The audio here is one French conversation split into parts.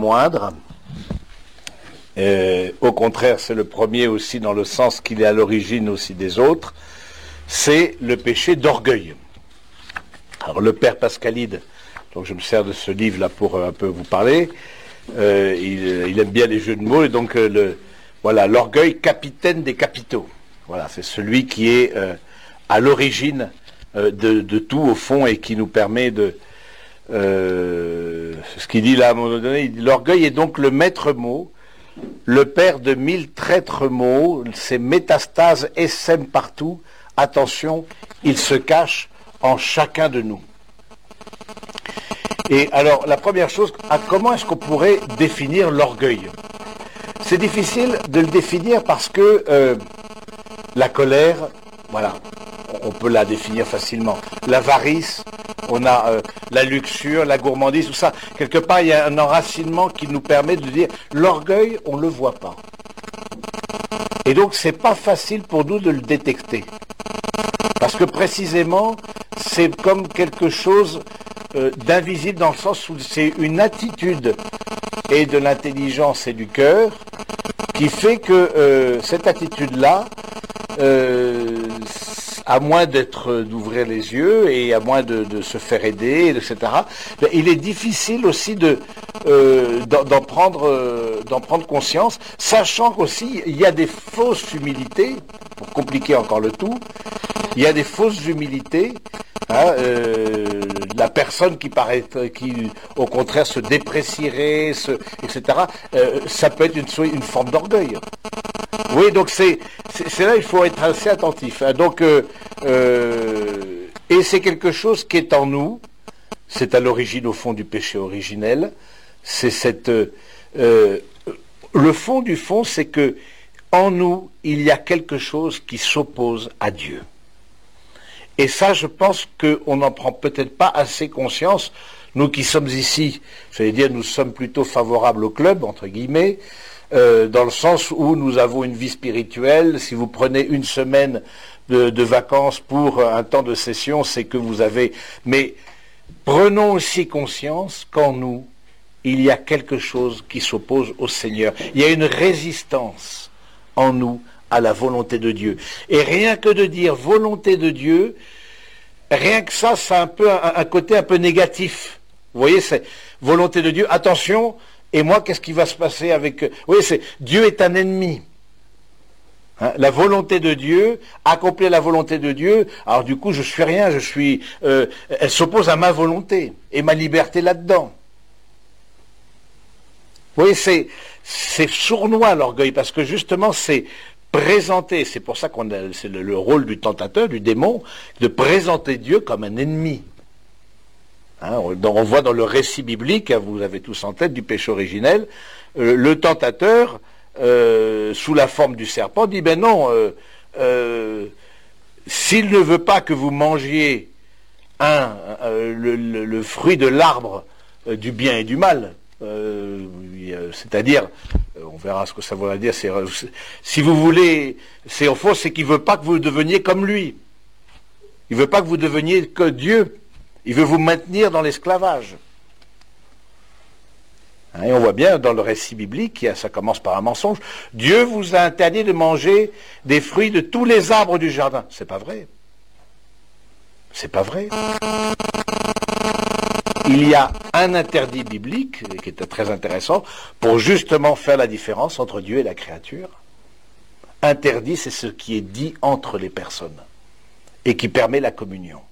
moindre. Au contraire, c'est le premier aussi dans le sens qu'il est à l'origine aussi des autres. C'est le péché d'orgueil. Alors le père Pascalide, donc je me sers de ce livre-là pour un peu vous parler, il aime bien les jeux de mots, et donc voilà, l'orgueil capitaine des capitaux. Voilà, c'est celui qui est à l'origine de tout au fond et qui nous permet de... ce qu'il dit là à un moment donné, il dit, l'orgueil est donc le maître mot, le père de 1000 traîtres mots, ses métastases essaiment partout, attention, il se cache en chacun de nous. Et alors, la première chose, comment est-ce qu'on pourrait définir l'orgueil? C'est difficile de le définir parce que la colère, voilà, on peut la définir facilement. L'avarice, on a la luxure, la gourmandise, tout ça. Quelque part, il y a un enracinement qui nous permet de dire l'orgueil, on ne le voit pas. Et donc, c'est pas facile pour nous de le détecter. Parce que précisément, c'est comme quelque chose d'invisible dans le sens où c'est une attitude et de l'intelligence et du cœur qui fait que cette attitude-là, à moins d'ouvrir les yeux et à moins de se faire aider, etc., il est difficile aussi d'en prendre conscience, sachant qu'aussi il y a des fausses humilités, pour compliquer encore le tout, il y a des fausses humilités, hein, la personne qui au contraire se déprécierait, etc., ça peut être une forme d'orgueil. Oui, donc c'est là il faut être assez attentif. Hein. Donc, et c'est quelque chose qui est en nous, c'est à l'origine au fond du péché originel, c'est le fond du fond, c'est que en nous, il y a quelque chose qui s'oppose à Dieu. Et ça, je pense qu'on n'en prend peut-être pas assez conscience. Nous qui sommes ici, j'allais dire, nous sommes plutôt favorables au club, entre guillemets, dans le sens où nous avons une vie spirituelle. Si vous prenez une semaine de vacances pour un temps de session, c'est que vous avez... Mais prenons aussi conscience qu'en nous, il y a quelque chose qui s'oppose au Seigneur. Il y a une résistance en nous à la volonté de Dieu. Et rien que de dire volonté de Dieu, rien que ça, c'est un peu un côté un peu négatif. Vous voyez, c'est volonté de Dieu, attention, et moi, qu'est-ce qui va se passer avec... Vous voyez, Dieu est un ennemi. Hein, la volonté de Dieu, accomplir la volonté de Dieu, alors du coup, je suis rien, elle s'oppose à ma volonté, et ma liberté là-dedans. Vous voyez, c'est sournois l'orgueil, parce que justement, c'est présenter, c'est pour ça c'est le rôle du tentateur, du démon, de présenter Dieu comme un ennemi. Hein, on voit dans le récit biblique, hein, vous avez tous en tête, du péché originel, le tentateur, sous la forme du serpent, dit, ben non, s'il ne veut pas que vous mangiez le fruit de l'arbre du bien et du mal, c'est-à-dire, on verra ce que ça voudra dire, si vous voulez, au fond, c'est qu'il ne veut pas que vous deveniez comme lui. Il ne veut pas que vous deveniez que Dieu. Il veut vous maintenir dans l'esclavage. Hein, et on voit bien dans le récit biblique, ça commence par un mensonge. Dieu vous a interdit de manger des fruits de tous les arbres du jardin. C'est pas vrai. C'est pas vrai. Il y a un interdit biblique, qui est très intéressant, pour justement faire la différence entre Dieu et la créature. Interdit, c'est ce qui est dit entre les personnes, et qui permet la communion.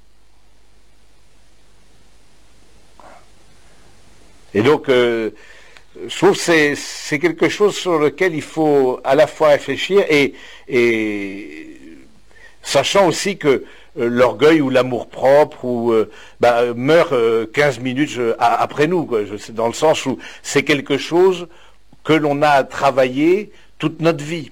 Et donc, je trouve que c'est quelque chose sur lequel il faut à la fois réfléchir, et sachant aussi que l'orgueil ou l'amour-propre meurt 15 minutes après nous, quoi. Dans le sens où c'est quelque chose que l'on a à travailler toute notre vie.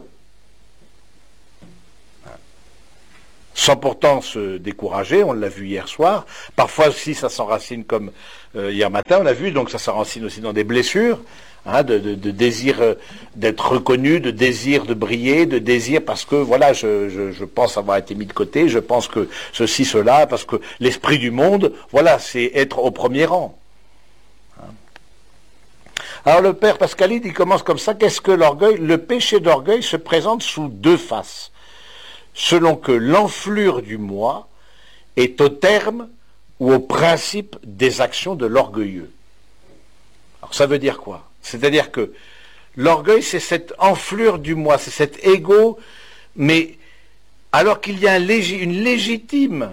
Sans pourtant se décourager, on l'a vu hier soir. Parfois aussi ça s'enracine comme hier matin, on l'a vu, donc ça s'enracine aussi dans des blessures, hein, de désir d'être reconnu, de désir de briller, de désir parce que voilà, je pense avoir été mis de côté, je pense que ceci, cela, parce que l'esprit du monde, voilà, c'est être au premier rang. Alors le père Pascalide, il commence comme ça. Qu'est-ce que l'orgueil? Le péché d'orgueil se présente sous deux faces. Selon que l'enflure du moi est au terme ou au principe des actions de l'orgueilleux. Alors ça veut dire quoi? C'est-à-dire que l'orgueil, c'est cette enflure du moi, c'est cet ego, mais alors qu'il y a un légitime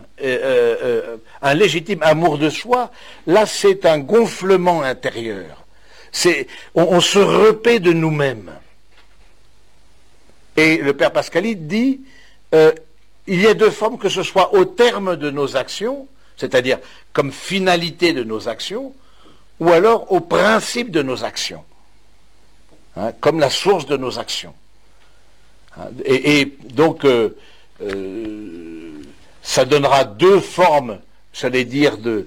amour de soi, là c'est un gonflement intérieur. On se repaît de nous-mêmes. Et le père Pascalide dit, il y a deux formes, que ce soit au terme de nos actions, c'est-à-dire comme finalité de nos actions, ou alors au principe de nos actions, hein, comme la source de nos actions. Hein, et donc, ça donnera deux formes, j'allais dire, de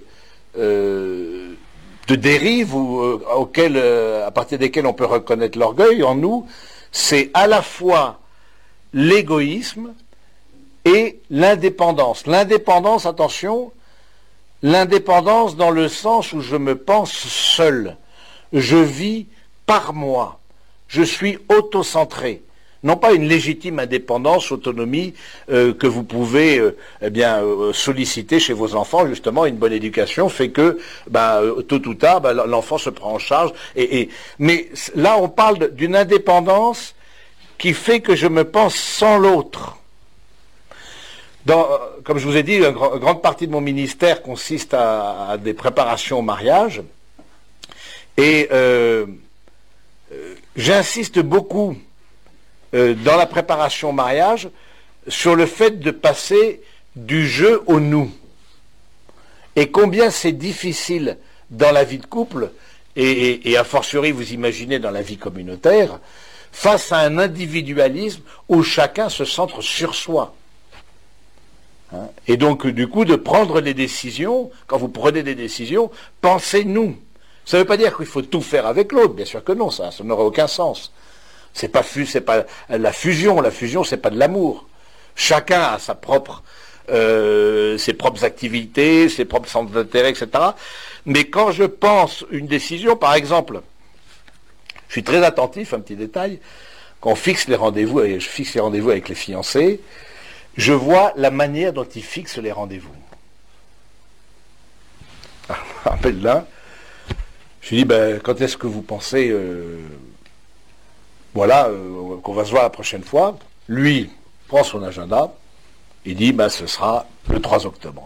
dérives à partir desquelles on peut reconnaître l'orgueil en nous. C'est à la fois l'égoïsme et l'indépendance. L'indépendance, attention, l'indépendance dans le sens où je me pense seul. Je vis par moi. Je suis autocentré. Non pas une légitime indépendance, autonomie que vous pouvez solliciter chez vos enfants. Justement, une bonne éducation fait que tôt ou tard, l'enfant se prend en charge. Mais là, on parle d'une indépendance qui fait que je me pense sans l'autre. Comme je vous ai dit, une grande partie de mon ministère consiste à des préparations au mariage. Et j'insiste beaucoup dans la préparation au mariage sur le fait de passer du je au nous. Et combien c'est difficile dans la vie de couple, et a fortiori vous imaginez dans la vie communautaire, face à un individualisme où chacun se centre sur soi. Hein? Et donc du coup de prendre des décisions, quand vous prenez des décisions, pensez-nous. Ça ne veut pas dire qu'il faut tout faire avec l'autre, bien sûr que non, ça n'aurait aucun sens. C'est pas la fusion c'est pas de l'amour. Chacun a ses propres activités, ses propres centres d'intérêt, etc. Mais quand je pense une décision, par exemple, je suis très attentif, un petit détail, quand on fixe les rendez-vous, et je fixe les rendez-vous avec les fiancés, je vois la manière dont ils fixent les rendez-vous. Je me rappelle là, je lui dis, quand est-ce que vous pensez qu'on va se voir la prochaine fois? Lui prend son agenda, il dit, ce sera le 3 octobre.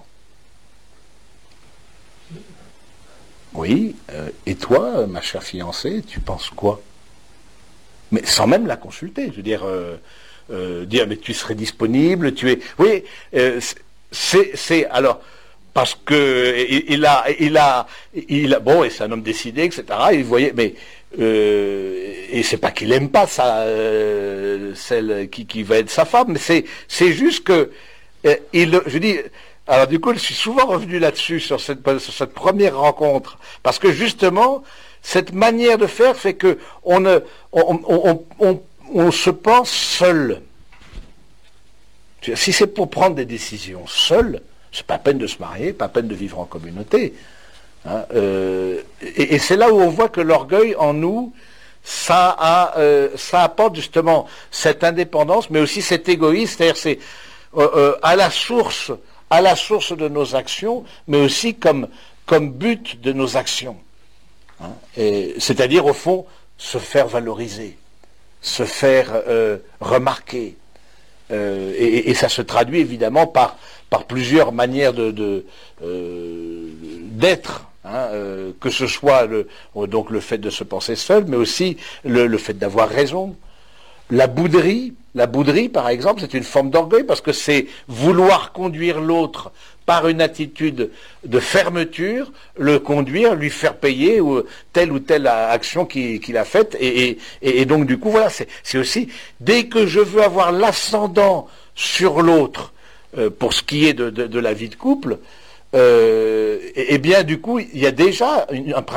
Oui, et toi, ma chère fiancée, tu penses quoi? Mais sans même la consulter, je veux dire, mais tu serais disponible, tu es... Oui, c'est alors... Parce que il a bon, et c'est un homme décidé, etc. Il voyait, mais et c'est pas qu'il aime pas celle qui va être sa femme, mais c'est juste que je dis. Alors du coup, je suis souvent revenu là-dessus sur cette première rencontre, parce que justement cette manière de faire fait que on se pense seul. Si c'est pour prendre des décisions seul, c'est pas peine de se marier, pas peine de vivre en communauté. Hein, et c'est là où on voit que l'orgueil en nous, ça apporte justement cette indépendance, mais aussi cet égoïsme, c'est-à-dire c'est à la source de nos actions, mais aussi comme but de nos actions. Hein, c'est-à-dire au fond se faire valoriser, se faire remarquer. Et ça se traduit évidemment par plusieurs manières d'être, hein, que ce soit donc le fait de se penser seul, mais aussi le fait d'avoir raison. La bouderie, par exemple, c'est une forme d'orgueil parce que c'est vouloir conduire l'autre par une attitude de fermeture, le conduire, lui faire payer ou telle action qu'il a faite. Et donc du coup, voilà, c'est aussi, dès que je veux avoir l'ascendant sur l'autre, pour ce qui est de la vie de couple, et bien du coup, il y a déjà un